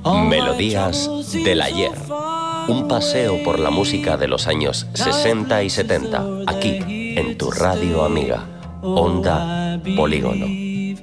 Melodías del ayer. Un paseo por la música de los años 60 y 70, aquí, en tu radio amiga, Onda Polígono.